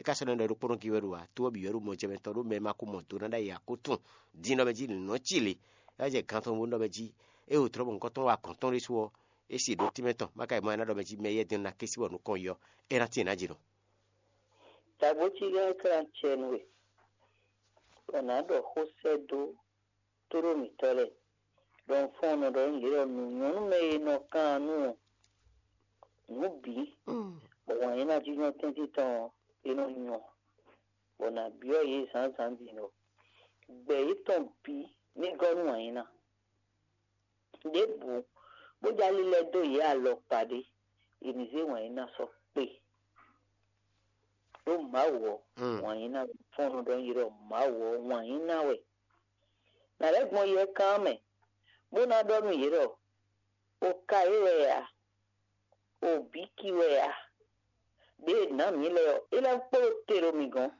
kasana ndo pono kiwerua to bi weru mo jeme to do me makumo to na ya kotun dino beji no chile aje kanton mo ndo beji e o trobo nkoton wa kanton resuo e si do timeton maka mo na do beji me ye din na kesi wonu kon yo e na tin ajiro tabochi ga kan chenwe ona do hosedo toro mi tole don fono do ngiro nu me no kanu nubi o ina jinyo tenti ton ino nyo ona bio yi san dino be iton bi ni gonu ina debu bo jali le do ya lo pade inize won ina so pe do mawo won ina fono do ngiro mawo won ina we na le mo ye kame bo na do mi yiro o kaiwe ya o bikiwe ya de na mi le ile po tero mi gan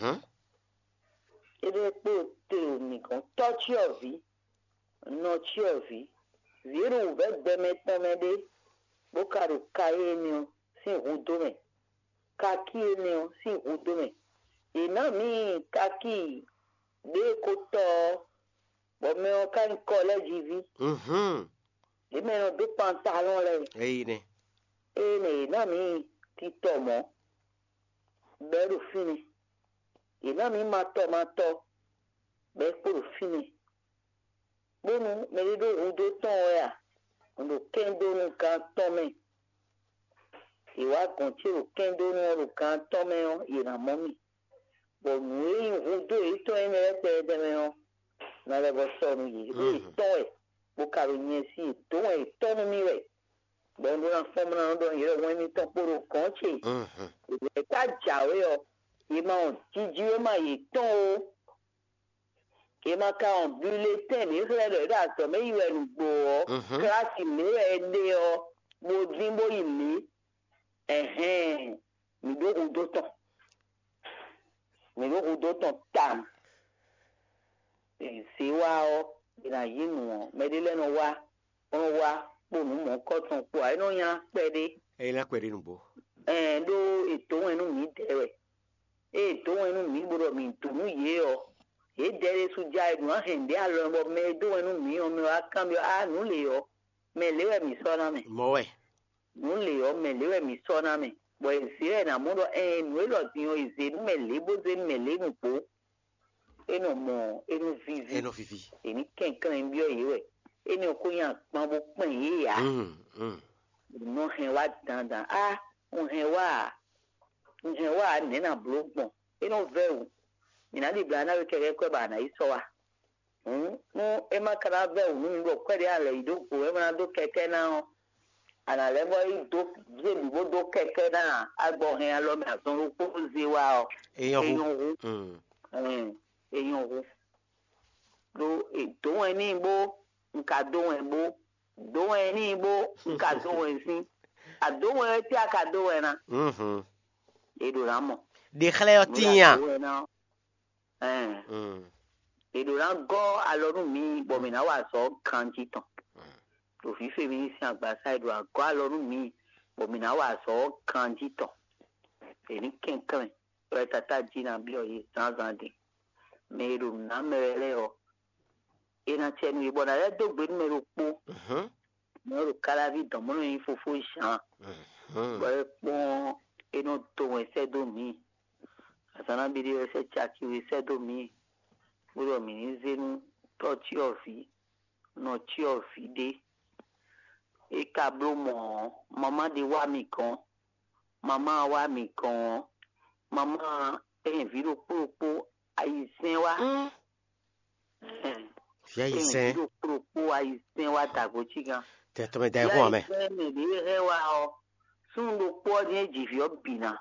ile po tero mi gan touch your vie no your vie viro ve de metame de bo karu kai mi si udo me kaki mi si udo me ina mi kaki de koto bo me o kan college vi e me no de pantalon le ene na mi ti tomo beru fini ina mi mato be por fini bunu me do udo ton ya ndo kendo nu kan tome iwa konti o kendo nu kan tome o ina momi bo nui udo ito ene pe de me o na le bo so nu yi ito e bo karu nyesi to e to nu mi we bọ́ọ̀lù náà fọ́ọ̀mù náà lọ́dọ̀ yẹ̀rọ wọn ní tọ́pọ̀rọ̀ kan ṣe ìwé ká jàwé ọ ìmọ̀ jíjí ó máa yè tán o ìmọ̀ ká hàn bílé tẹ̀ ní ìfẹ́lẹ̀ rẹ̀ àtọ̀ méjì rẹ̀ gbò ọ́ kíláàsì mìíràn lé ọ mo dín bóyì lé mìdókòdó tàn tàm èsì wa ọ ìrìnàjò nù ọ́ mẹ́dílẹ́nu wa wọ́n wá. Bonu mo koton po ai no yan pede e la kwere nubo do eto enu mi dewe eto enu mi gboro mi tunu ye o e dere su ja enu a hende alo mo me do enu mi o mi wa kan bi a nu le o me lewe mi so na me mo we nu le o me lewe mi so na me bo e sire na mo do nu lo tin o ize nu me le bo ze me le nu po enu vivi eni kenkan bi o yewe eni okuyan pambo pin yi ya no hen wa dandan hen wa ni na blogbon eno vewu ina di bla na we kere ko ba na iso wa no e ma kara vewu ni ngo kwere ale idoko e ma do keke na o ana le bo ido je bi bo do keke na agbo hen alo mi asan ko zi wa o eyan hu do to eni bo nka dowen bo dowen ni bo nka dowen si adowen ti aka dowen na edo ramo de khale otinya edo ran go alorun mi bo mi na wa so kan titan to fi fe mi si agba side wa go alorun mi bo mi na wa so kan titan eni kenkan re tata jina bi oye sanzande meru na merele o ina chenu ibona le dogbe numero po no kala vi domo yin fofo shan bo po eno to ese do mi asana bi de ese chaki we ese do mi buro mi zenu to chi ofi no chi ofi de e kablo mo mama de wa mi kan mama viro po aisen wa Aisen po aisen wa tagochi gan te to me dai ho me ni re wa o sun lo po ni jifi obina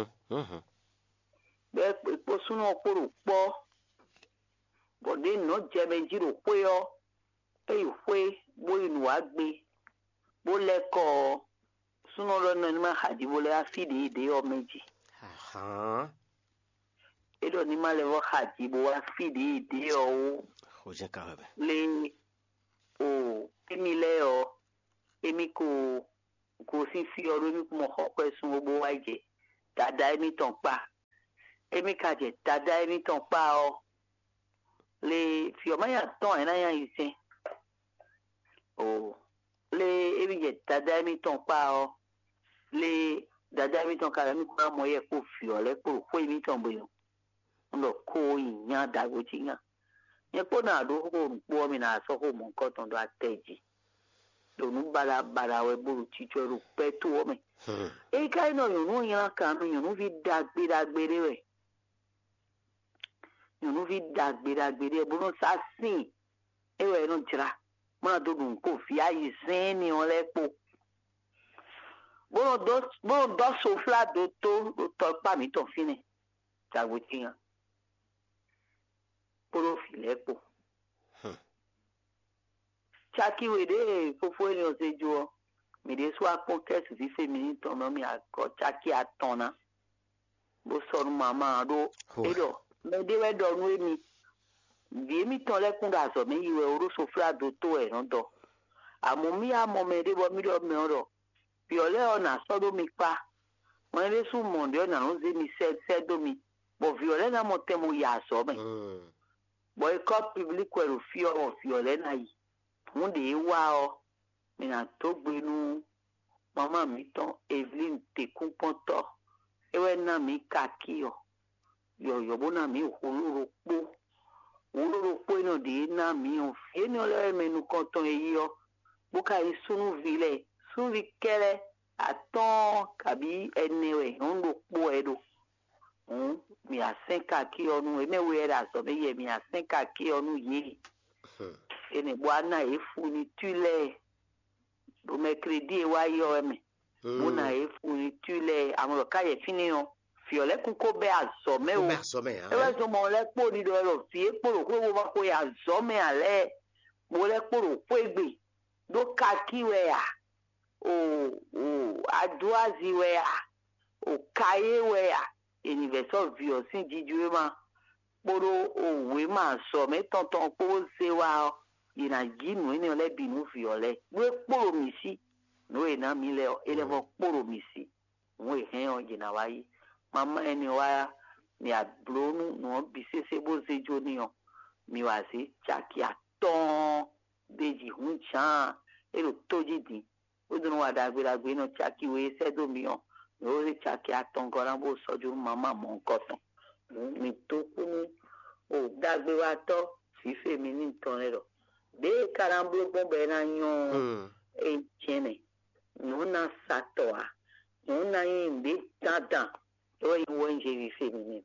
be po sun o po bode no je me jiro pe o pe bo inu wa gbe bo leko sun lo no ni ma haji bo le afide de o meji edo ni ma le wo haji bo wa afide de o je ka be le o emi le o emi ko si fi oro mi mo ho pe sun gbogbo wa je dada emi ton pa emi ka je dada emi ton pa o le fi o ma ya ton ena ya ise o le emi je dada emi ton pa o le dada emi ton ka mi ko mo ye ko fi o le ko emi ton bo yo lo ko yin da go ti yan ye ko na do ko po mi na so ko mo ko ton do ateji do nu bara we buru ti jo ru pe to o mi e kai no yo nu yan ka no yo nu vi dagbere we yo nu vi dagbere bo no sa sin e we no jira mo na do dun ko fi ayi sin ni o le po bo do so fla do to pa mi to fini dago ti yan poro fi le po chaki we de fofo ni o se jo mi de so apon kesu fi femini ton no mi ako chaki atona bo so mama do edo me de we do nu emi bi mi ton le kun ga so mi iwe oro so fla do to e no do amo mi amo me de bo mi do me oro bi ole ona so do mi pa mo le su monde ona no ze mi se do mi bo vi ole na mo te mo ya so me bo e ko public we fi ole na yi mo de wa o mi na to gbenu mama mi ton Evelyn te kun ponto ewe na mi kaki yo bo na mi oloro po ino de na mi o fi ni ole menu konton eyi o bo ka isunu vile sun vi kere aton kabi enewe on do po edo mi a 5 kaki onu e me we era so me ye mi a 5 kaki onu yi ene bwana efu ni tule do me credit wa yo eme mona efu ni tule amoro ka ye fini o fi ole kun ko be aso me o e wa so mo le po ni do ro fi epo ko wo ba ko ya aso me ale mo le po ro po egbe do kaki we ya o aduazi we ya o kaye we ya universal view sin jiju ma poro owe ma so me tonton po se wa ina ginu ni ole binu fi ole we poro mi si no e na mi le ele vo poro mi si we hen o jina wa yi mama eni wa mi ablonu no bi se bo se jo ni o mi wa si chaki aton deji hun chan e lo toji din o dun wa dagbe no chaki we se do mi o no re chaki aton goran bo soju mama mo nkotan mi to kunu o dagbe wa to fife mi ni ton re ro de karamblo bombe na yon e chene no na satoa no na yin de tata o yin je vi femini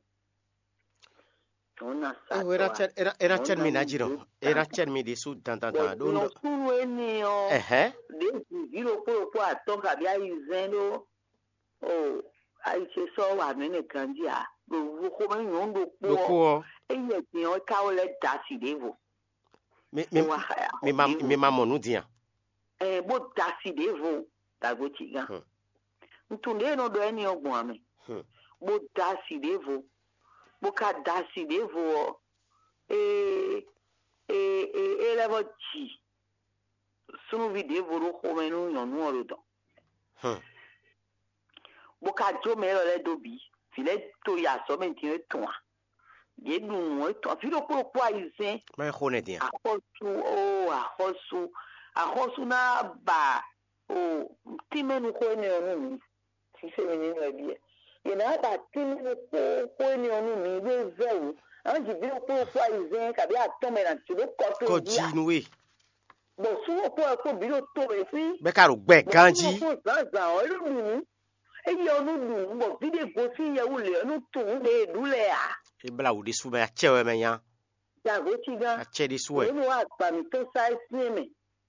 no na satoa era chen mi na jiro era chen mi de su dan do no sunu eni o de jiro ko aton ka bi ayi zeno o ayi se so wa mi nìkan ji a lo ko ma yon do po e ye ti o ka o le da si devo mi ma monu dia bo da si devo da go ti gan ntunde no do eni ogun ami bo da si devo bo ka da si devo level chi sunu video ro ko menu yon nu oro do bo ka jo me lo le do bi file to ya so me ti ton a ye dun mo to fi ro ko aizen ma khone dia ahosu na ba ti menu ko ni onu mi ti se mi ni no bi e na ba ti menu ko ni onu mi we zewu an ji bi ko aizen ka bi aton me na ti lo ko jinu we bo su ko bi lo to e fi be ka ro gbe ganji eyi onu lu mo vide go si ye wule onu tun le dule a e bla wo de su ba chewe me yan ja go ti gan a che de su e no wa pa mi to sai si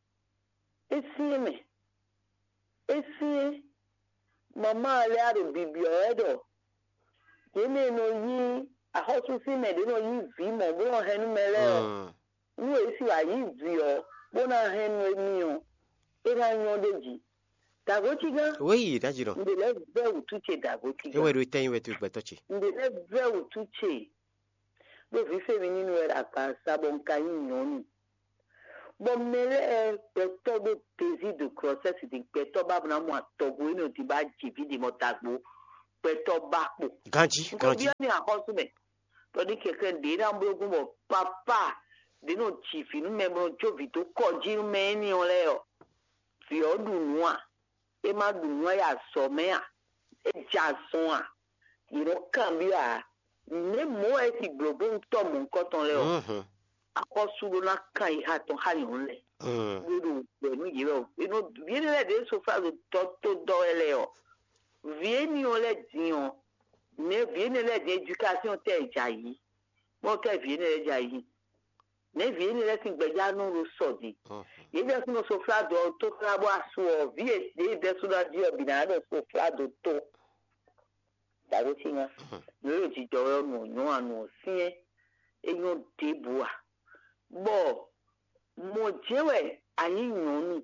mama le aro bibio edo ye me no yi a hosu si me de no yi vi mo bo henu mele o nu e si wa yi vi o bo na henu emi o e na yon deji dagotiga oui dajiro ndele ve utuche dagotiga ewe ro ten we tu gbetochi ndele ve utuche bo fi fe mi nínú era kan sabon kayin yonu bo mele peto do tezi de process di peto ba na mo atogo ino ti ba jibi di motagbo peto bakpo Ganji. ni akosu me to di keke de na blogun bo papa de no chief nu me bro jovi to koji nu me ni ole o fi odun a e ma dun ya so me a e ja son a kan bi a ne mo e ti blogun to mo nkan ton le o akosu lo na kan iha ton hari onle lórí pẹ̀lú yìí rẹ̀ inú vieni lẹ́dẹ̀ẹ́ sọ́fà tó dọ́ ẹlẹ́ ọ̀ vieni lẹ́dìyàn ní vieni lẹ́dẹ̀ẹ́ éducation tẹ̀ ẹ̀jà yìí wọ́n kẹ́ vieni lẹ́dẹ̀ẹ́ yìí ní vieni lẹ́sìn gbẹ̀já ní ló sọ̀dí yìí bẹ́ẹ̀ sínú sọ́fà dọ̀ tó kábọ̀ àṣọ ọ̀ vieni bẹ́ẹ̀ sínú adé ọ̀bìnrin àádọ́ sọ́fà dọ̀ tó dàgbé tí wọn lórí òjijì ọ̀rọ̀ nù ọ̀yàn àná ọ̀sìn ẹ̀ ẹ̀yàn débù à bọ́ọ̀. Mo jewe ayi nyonu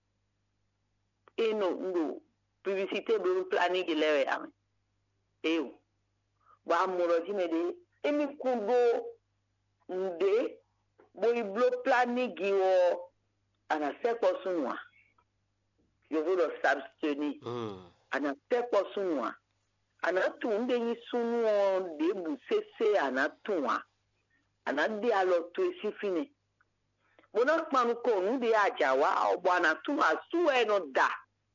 eno ndo publicité do planning lewe ame eyo ba muro jimede emi kundo nde bo iblo planning wo ana sepo sunwa yo vodo s'abstenir ana sepo sunwa ana tunde yi sunu de bu sese ana tunwa ana de alo to esi fini bona kpanu ko nu de ajawa obana tu asu eno da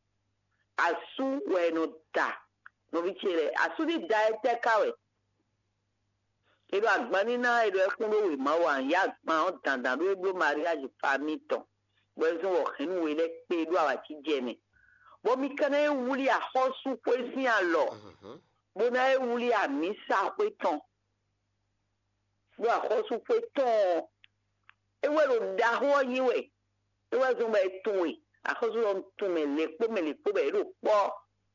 no bichere asu di da ete kawe ero agbani na ero ekun lo we ma wa ya ma o dandan lo egbo mariage famito bo so wo hinu we le pe do awa ti je ni bo mi kana e wuli a hosu ko si alo bo na e wuli a misa pe ton bo a hosu pe ton ewe lo da ho yiwe ewe zo ba tunwe akozo lo tume le po be ro po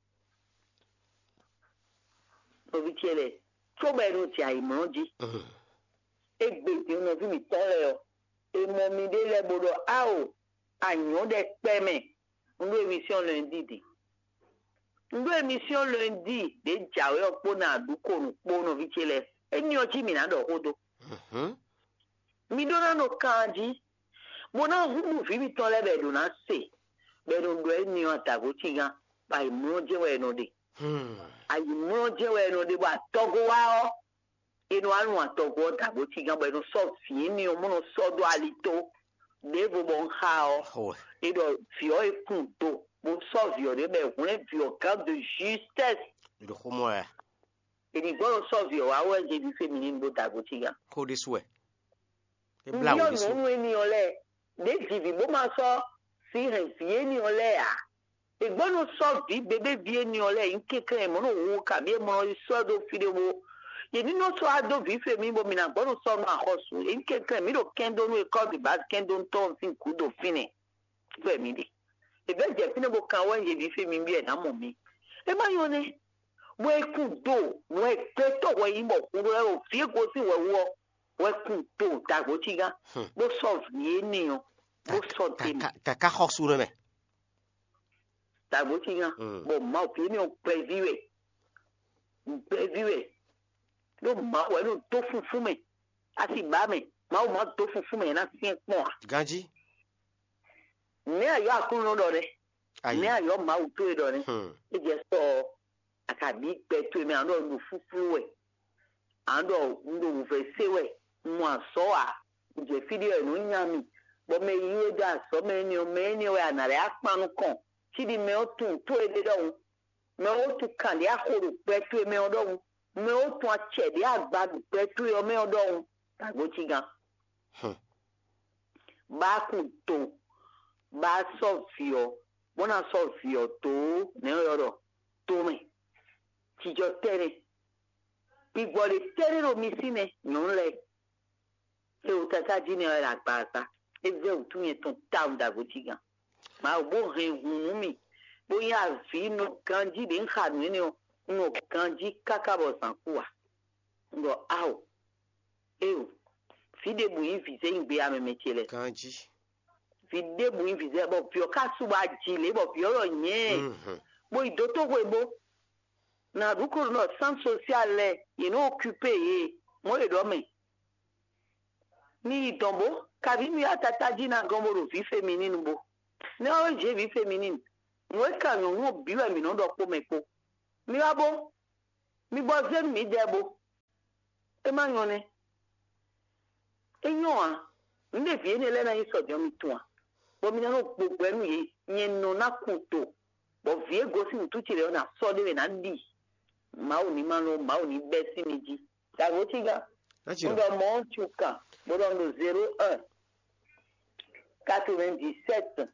obitiele to be ro ti aimoji egbe ti no fi mi tole o e mo mi de le bodo ao anyo de peme ndo emission lundi de jawe opo na aduko no po no bitiele eni oji mi na do hodo mi dona no kanji mona hubu vivi tole be do na se be do eni o tago tiga bai mo je we no de ayi mo je we no de ba togo wa o inu anu atogo tago tiga be no so fi ni o mo no so do alito de bo bon ha o e do fi o ekun to bo so vi o de be kun fi o cap de justesse de como é e go so vi o wa we je bi féminine bo tago tiga ko de souhait Yo no ni ole de jivi bo ma so si re vie ni ole a e gbonu so bi bebe vie ni ole nkeke mo no wo ka bi mo so do fi de wo ye ni no so ado vi fe mi bo mi na gbonu so ma hosu nkeke mi do kendo no e ko bi ba kendo ton fin ku do fine fe mi de e be je fine bo kan wa ye vi fe mi bi e na mo mi e ma yo ne we ku do we pe to we yin bo ku ro fi ko si we wo wekun to dago tiga bo solve ni eniyan bo solve temi ka hosu re me dago tiga bo ma o fi ni o previwe lo ma we no to funfun me ati ba me ma o ma to funfun me na sin pon ganji ni ayo akun no do re ni ayo ma o to do re e je so akabi pe to me ando lu fufu we ando ndo fe sewe mo so a je video no nyami bo me yi da so me ni we anare apanu kan ti di me o tun to e de do me o tu kan ya koru pe to me o do me o tun a che de agbadu pe to o me o do tago ti gan ba ku to ba so fio bona so fio to ne o do to me ti jo tere Igwole terero misine nyonle se utata jini la pasa eze utunye ton town da gotiga ma bo rehunumi bo ya vino kanji de khanu ni no kanji kakabo sankuwa ndo au fide bu invise ngbe amemetiele kanji fide bu invise bo pio kasuba jile bo pio ro nye bo idoto webo na duko no centre social le occupé ye mo le do me ni dombo kabimi atata jina gomoro vi féminine bo na o je vi féminine mo ka no mo bi wa mi no do po me po mi wa bo mi bozen mi debo e ma nyone e nyoa nde viene le na iso jo mi tua bo mi na no gbogbo enu yi yen no na kuto bo vie gosi ntuchi le na so de na ndi ma oni ma ni besi meji ta go tiga ndo mo chuka bo do 01 97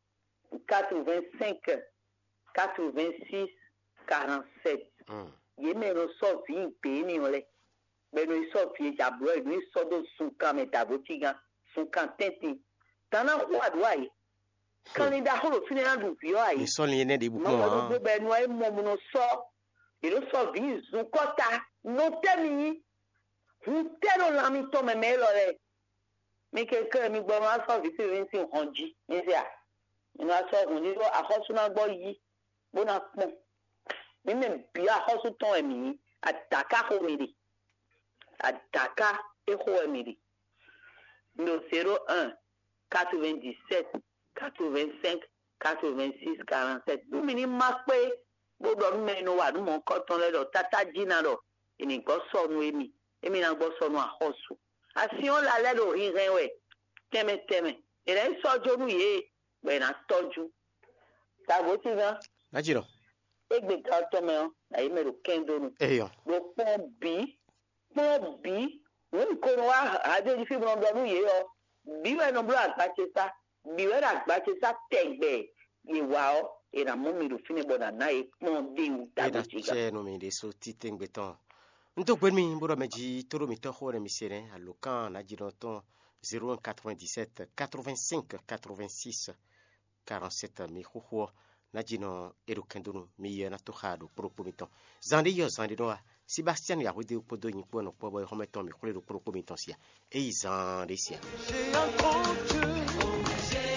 85 86 47 yeme no so fi pe ni ole be no so fi jabro no so do sunka metabotiga sunka tenti tana wadwai kanida holo fini na du fi ai so le ne de bu mo do be no ai mo no so ilo so vi zunkota no temi tero la mi to me lo le mi ke mi gbo ma so vi si nsi honji nsi a ni na so hun ni lo akosuna gbo yi bona pon mi me bi akosu ton emi ataka ho mi ataka e ho mi no 01 97 85 86 47 du mi ni ma pe gbogbo mi no wa mo ko ton le do tata jina do eni go sonu emi na go sonu ahosu asi on la le do rin we teme ere so joru ye be na toju ta go ti gan Najiro egbe ka to me o na ime ro kendo nu eyo lo pon bi won ko wa ade di fi bron do ye o bi we no bro agbachesa bi we agbachesa tegbe iwa o era mo mi ro fini boda na e pon de u ta ti ga no mi de so ti tengbe ton nto gbe mi bro meji toro mi to ho re mi sere alokan Najiro ton 0197 85 86 47 mi ho Najino erukendunu mi na to hado propomiton zandi no Sébastien ya wede podo yin po no po boy hometon mi khole propomiton sia e zandi sia